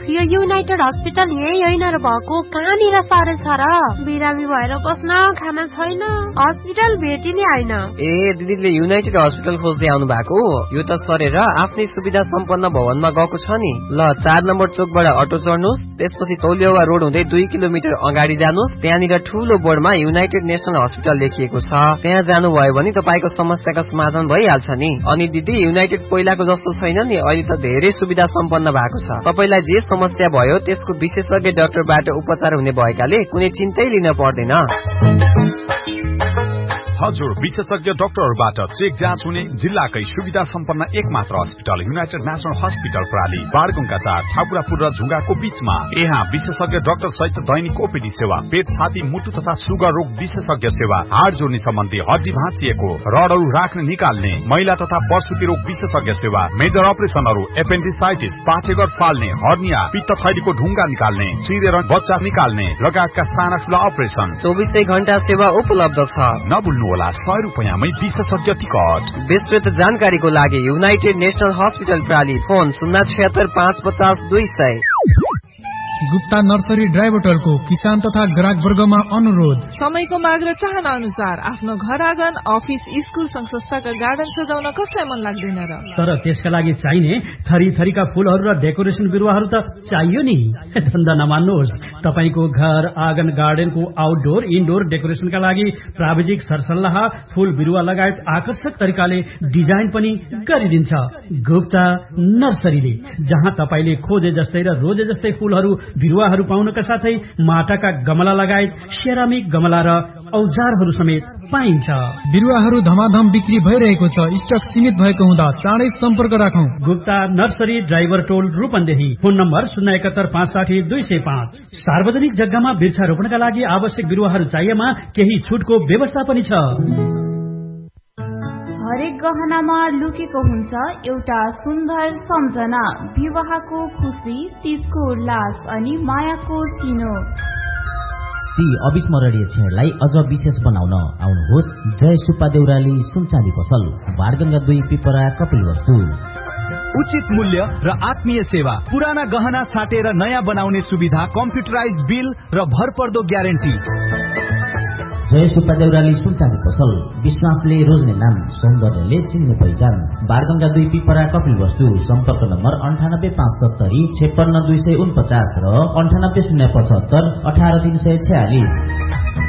यो United hospital यही होइन र भएको, कहाँनिर सरे छ र? बिरामी भएर बस्न खाना छैन, हस्पिटल भेटिने होइन। ए दिदीले युनाइटेड हस्पिटल खोज्दै आउनु भएको? यो त सरेर आफ्नै सुविधा सम्पन्न भवनमा गएको छ नि। ल 4 नम्बर चोकबाट अटो चढ्नुहोस्, त्यसपछि तौलिया रोड हुँदै 2 किलोमिटर अगाडि जानुहोस्। त्यहाँनिर ठूलो बोर्डमा युनाइटेड नेसनल हस्पिटल लेखिएको छ। त्यहाँ जानुभयो भने तपाईको समस्याको समाधान भइहाल्छ नि। अनि दिदी युनाइटेड पहिलाको जस्तो छैन नि, अहिले त धेरै सुविधा सम्पन्न भएको छ। तपाईलाई जे समस्या भयो त्यसको विशेषज्ञ डाक्टरबाट उपचार हुने भएकाले कुनै चिन्तै लिन पर्दैन। हजुर, विशेषज्ञ डाक्टरबाट चेक जाँच हुने जिल्लाकै सुविधा सम्पन्न एकमात्र अस्पताल युनाइटेड नेसनल हस्पिटल प्राली, बारगुङका 4, ठाकुरापुर र झुगाको बीचमा। यहाँ विशेषज्ञ डाक्टर सहित दैनिक ओपीडी सेवा, पेट, छाती, मुटु तथा सुगर रोग विशेषज्ञ सेवा, हाड जोड्ने सम्बन्धी, हड्डी भाँचिएको, रडहरू राख्ने निकाल्ने, महिला तथा प्रसुति रोग विशेषज्ञ सेवा, मेजर अपरेसनहरू, एपेन्डिसाइटिस, पाचेगर फाल्ने, हर्निया, पित्त थैलीको ढुङ्गा निकाल्ने, चिरेर बच्चा निकाल्ने लगायतका साना ठूला अपरेसन 24 घण्टा सेवा उपलब्ध छ। नभुल्नु होला 100 रुपैयाँमै विशेषज्ञ टिकट। विस्तृत जानकारीको लागि United national hospital प्राली, phone 076 550 200। Gupta nursery dry बोटलको किसान तथा ग्राहक वर्गमा अनुरोध। समयको माग र चाहना अनुसार आफ्नो घर आँगन, अफिस, स्कुल, संघ संस्थाका गार्डन सजाउन कसलाई मन लाग्दैन र? तर त्यसका लागि चाहिने थरी थरीका फूलहरू र डेकोरेसन बिरुवाहरू त चाहियो नि। धन्दा नमान्नुहोस्, तपाईको घर आँगन गार्डनको आउटडोर इनडोर डेकोरेसनका लागि प्राविधिक सरसल्लाह, फूल बिरुवा लगायत आकर्षक तरिकाले डिजाइन पनि गरिदिन्छ गुप्ता नर्सरीले, जहाँ तपाईले खोजे जस्तै र रोजे जस्तै फूलहरू बिरुवाहरू पाउनका साथै माटाका गमला लगायत सेरामिक गमला र औजारहरू समेत पाइन्छ। बिरुवाहरू धमाधम बिक्री भइरहेको छ। स्टक सीमित भएको हुँदा चाँडै सम्पर्क राखौं। गुप्ता नर्सरी, ड्राइभर टोल, रूपन्देही। Phone number 071 560 205। सार्वजनिक जग्गामा वृक्षारोपणका लागि आवश्यक बिरुवाहरू चाहिएमा केही छुटको व्यवस्था पनि छ। हरेक गहनामा लुकेको हुन्छ एउटा सुन्दर सम्झना, विवाहको खुशी, तीजको उल्लास अनि मायाको चिनो। ती अविस्मरणीय क्षणलाई अझ विशेष बनाउन आउनुहोस् जय सुब्बा देउराली सुनचाँदी पसल, बारगंगा 2, पिपरा, कपिलवस्तु। उचित मूल्य र आत्मीय सेवा, पुराना गहना साटेर नयाँ बनाउने सुविधा, कम्प्युटराइज बिल र भरपर्दो ग्यारेन्टी। जय सुब्बा देउराली सुनचाँदी पसल, विश्वासले रोज्ने नाम, सौन्दर्यले चिन्ने पहिचान, बारगंगा 2, पिपरा, कपिलवस्तु। सम्पर्क नम्बर 98 570 56 249 र 98 075 18 346।